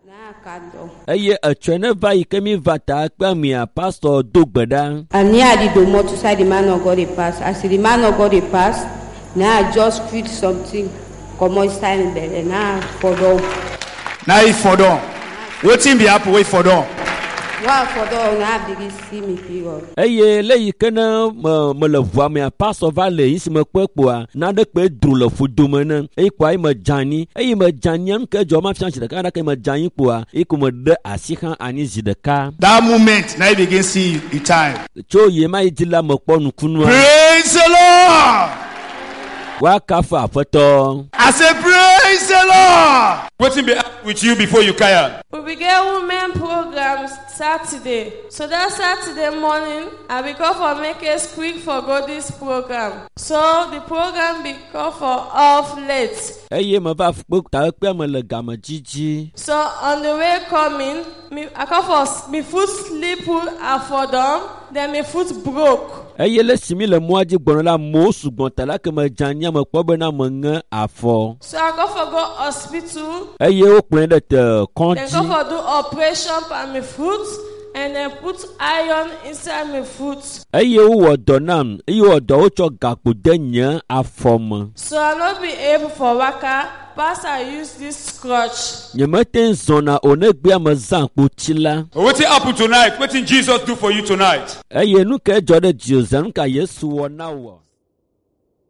Eye atwene va ikemi vata kpa mia pastor dogbeda. And near the door to say the man of God he pass. As the man of God he pass, now I just feel something come on stand there and now for door. Now he for door. Waiting be happy wait for door. Wow for door now begin see me period. Eye le ikena me le voa mia pastor va le isi me kpekpoa na de kpe dru le fudome ne e kwa e me jani am ke jo ma fianchi de ka ke me jani kpoa e ko me de asihan ani zideka. That moment now you begin see the time. Cho ye ma idila me kpo nukunu. Praise the Lord. Wa kafa foto. I say praise the Lord. Waiting be with you before you kaya. We begin women programs Saturday. So that Saturday morning, I be called for make us quick for go this program. So the program be called for off late. Eye me va fuk ta pe me le gama jiji. So on the way coming, I call for me foot slip for them, then my foot broke. Eye le simi le moaji gbon la mo sugbon ta la ke me janya me kpo be na me nge afo. So I go for go hospital. Eye o plen de te konji. Then go for do operation on my foot and then put iron inside my foot. Eye o wodo nam, eye wodo o cho gakpo de nya afom. So I not be able for waka. Pastor, I use this crutch. Nyemeten zona onegbe amazan kpochila. What happened tonight? What did Jesus do for you tonight? Eye nu ke jode Jesus nu ka Yesu wona wo.